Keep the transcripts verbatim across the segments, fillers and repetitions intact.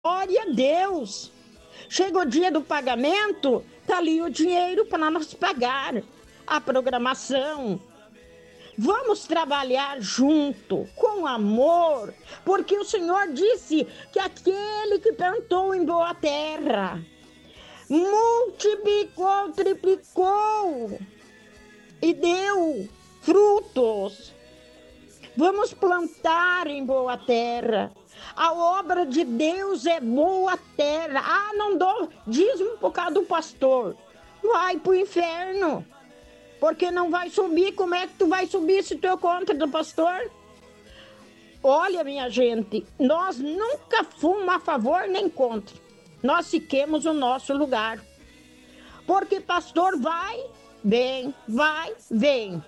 Glória a Deus! Chega o dia do pagamento, tá ali o dinheiro para nós pagar a programação. Vamos trabalhar junto, com amor, porque o Senhor disse que aquele que plantou em boa terra multiplicou, triplicou e deu frutos. Vamos plantar em boa terra. A obra de Deus é boa terra. Ah, não dou dízimo por causa do pastor. Vai pro inferno. Porque não vai subir. Como é que tu vai subir se tu é contra do pastor? Olha, minha gente, nós nunca fomos a favor nem contra. Nós fiquemos o nosso lugar. Porque pastor vai, vem, vai, vem.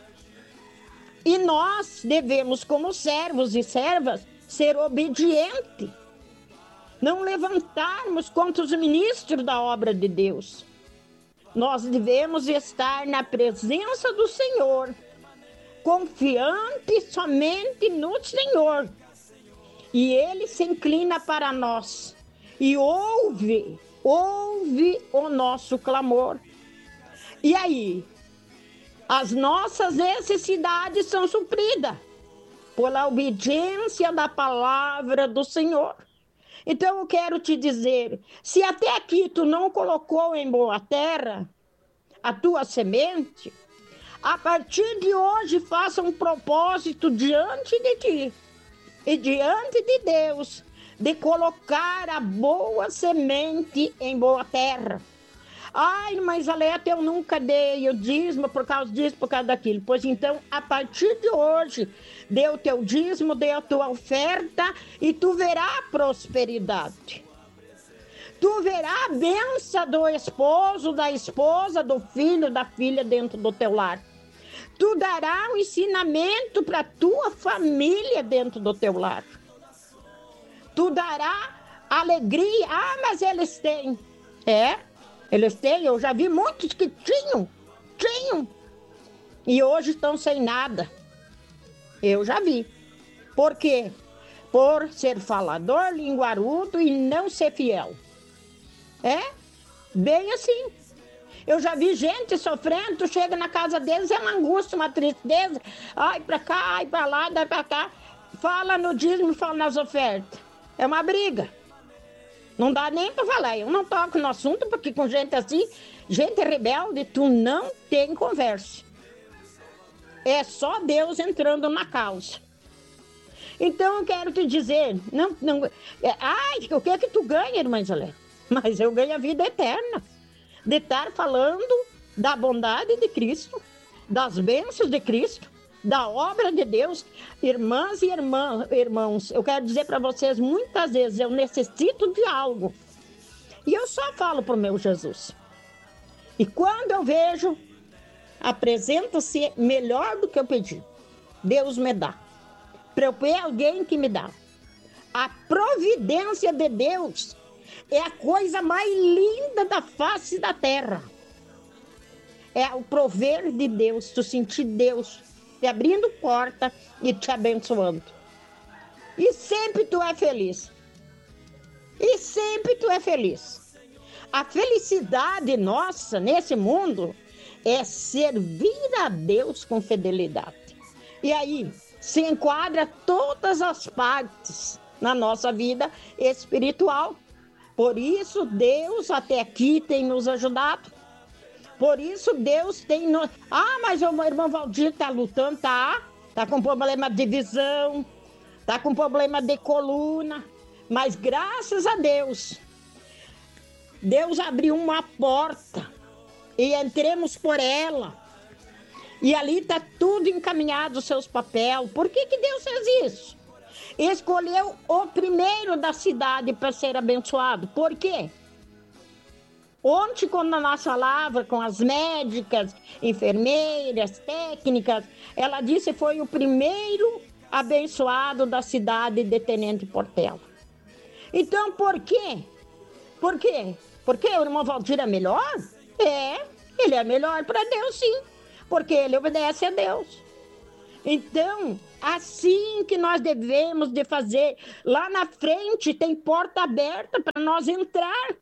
E nós devemos, como servos e servas, ser obedientes. Não levantarmos contra os ministros da obra de Deus. Nós devemos estar na presença do Senhor, confiante somente no Senhor. E Ele se inclina para nós e ouve, ouve o nosso clamor. E aí? As nossas necessidades são supridas pela obediência da palavra do Senhor. Então eu quero te dizer, se até aqui tu não colocou em boa terra a tua semente, a partir de hoje faça um propósito diante de ti e diante de Deus de colocar a boa semente em boa terra. Ai, mas Aleta, eu nunca dei o dízimo por causa disso, por causa daquilo. Pois então, a partir de hoje, dê o teu dízimo, dê a tua oferta e tu verá prosperidade. Tu verá a bênção do esposo, da esposa, do filho, da filha dentro do teu lar. Tu dará um ensinamento para a tua família dentro do teu lar. Tu dará alegria. Ah, mas eles têm. É? Eles têm, eu já vi muitos que tinham, tinham, e hoje estão sem nada. Eu já vi. Por quê? Por ser falador, linguarudo e não ser fiel. É? Bem assim. Eu já vi gente sofrendo, tu chega na casa deles, é uma angústia, uma tristeza. Ai, pra cá, ai, pra lá, dai pra cá. Fala no dízimo, fala nas ofertas. É uma briga. Não dá nem para falar, eu não toco no assunto, porque com gente assim, gente rebelde, tu não tem conversa. É só Deus entrando na causa. Então eu quero te dizer, não, não, é, ai, o que é que tu ganha, irmã Zé? Mas eu ganho a vida eterna, de estar falando da bondade de Cristo, das bênçãos de Cristo, da obra de Deus. Irmãs e irmã, irmãos, eu quero dizer para vocês, muitas vezes eu necessito de algo e eu só falo para o meu Jesus. E quando eu vejo, apresenta-se melhor do que eu pedi. Deus me dá. Para eu ter alguém que me dá. A providência de Deus é a coisa mais linda da face da terra. É o prover de Deus, tu sentir Deus te abrindo porta e te abençoando. E sempre tu é feliz. E sempre tu é feliz. A felicidade nossa nesse mundo é servir a Deus com fidelidade. E aí se enquadra todas as partes na nossa vida espiritual. Por isso Deus até aqui tem nos ajudado. Por isso Deus tem... No... Ah, mas o irmão Valdir está lutando, tá? Está com problema de visão, está com problema de coluna. Mas graças a Deus, Deus abriu uma porta e entremos por ela. E ali está tudo encaminhado, os seus papéis. Por que que Deus fez isso? Escolheu o primeiro da cidade para ser abençoado. Por quê? Ontem, quando nós falávamos com as médicas, enfermeiras, técnicas, ela disse que foi o primeiro abençoado da cidade de Tenente Portela. Então, por quê? Por quê? Porque o irmão Valdir é melhor? É, ele é melhor para Deus, sim, porque ele obedece a Deus. Então, assim que nós devemos de fazer. Lá na frente tem porta aberta para nós entrar.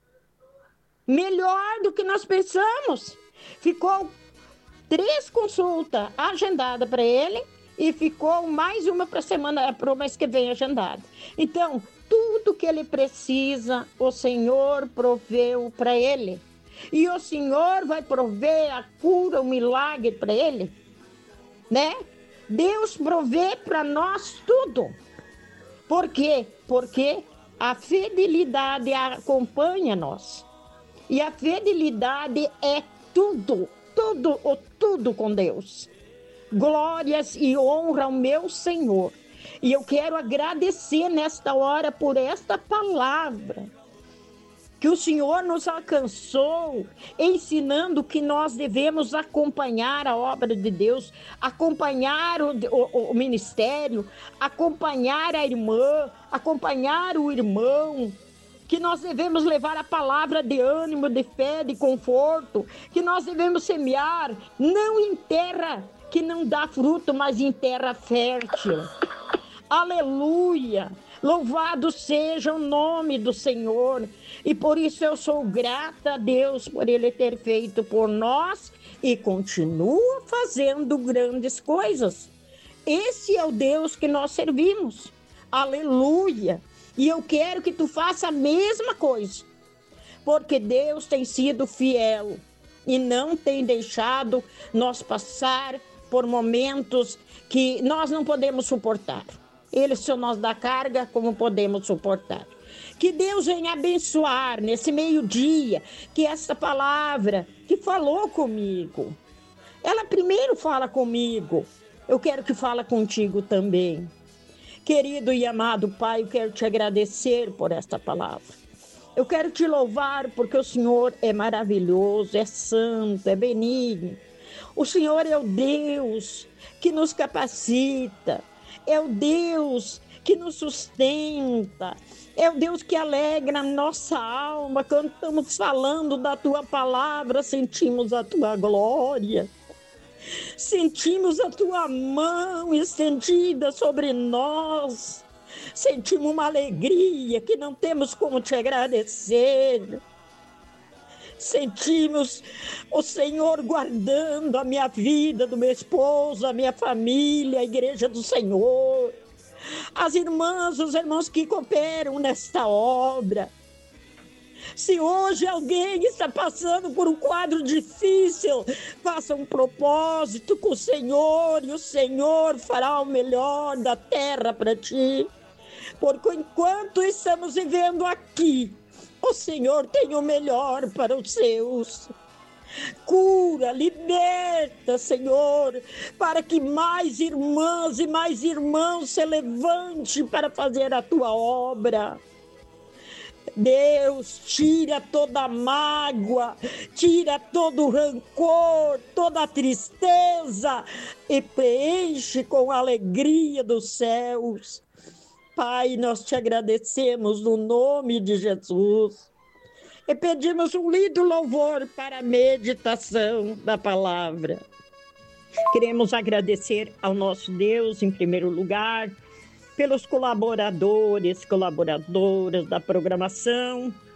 Melhor do que nós pensamos. Ficou três consultas agendadas para ele e ficou mais uma para semana, para o mês que vem agendada. Então, tudo que ele precisa, o Senhor proveu para ele. E o Senhor vai prover a cura, o milagre para ele, né? Deus provê para nós tudo. Por quê? Porque a fidelidade acompanha nós. E a fidelidade é tudo, tudo, o tudo com Deus. Glórias e honra ao meu Senhor. E eu quero agradecer nesta hora por esta palavra que o Senhor nos alcançou, ensinando que nós devemos acompanhar a obra de Deus, acompanhar o, o, o ministério, acompanhar a irmã, acompanhar o irmão, que nós devemos levar a palavra de ânimo, de fé, de conforto, que nós devemos semear, não em terra que não dá fruto, mas em terra fértil. Aleluia! Louvado seja o nome do Senhor. E por isso eu sou grata a Deus por Ele ter feito por nós e continua fazendo grandes coisas. Esse é o Deus que nós servimos. Aleluia! E eu quero que tu faça a mesma coisa, porque Deus tem sido fiel e não tem deixado nós passar por momentos que nós não podemos suportar. Ele só nos dá carga como podemos suportar. Que Deus venha abençoar nesse meio-dia, que essa palavra que falou comigo, ela primeiro fala comigo, eu quero que fale contigo também. Querido e amado Pai, eu quero te agradecer por esta palavra. Eu quero te louvar porque o Senhor é maravilhoso, é santo, é benigno. O Senhor é o Deus que nos capacita, é o Deus que nos sustenta, é o Deus que alegra a nossa alma. Quando estamos falando da Tua palavra, sentimos a Tua glória. Sentimos a Tua mão estendida sobre nós. Sentimos uma alegria que não temos como te agradecer. Sentimos o Senhor guardando a minha vida, do meu esposo, a minha família, a igreja do Senhor. As irmãs, os irmãos que cooperam nesta obra. Se hoje alguém está passando por um quadro difícil, faça um propósito com o Senhor e o Senhor fará o melhor da terra para ti. Porque enquanto estamos vivendo aqui, o Senhor tem o melhor para os seus. Cura, liberta, Senhor, para que mais irmãs e mais irmãos se levantem para fazer a tua obra. Deus, tira toda a mágoa, tira todo o rancor, toda a tristeza e preenche com a alegria dos céus. Pai, nós te agradecemos no nome de Jesus e pedimos um lindo louvor para a meditação da palavra. Queremos agradecer ao nosso Deus, em primeiro lugar, pelos colaboradores, colaboradoras da programação,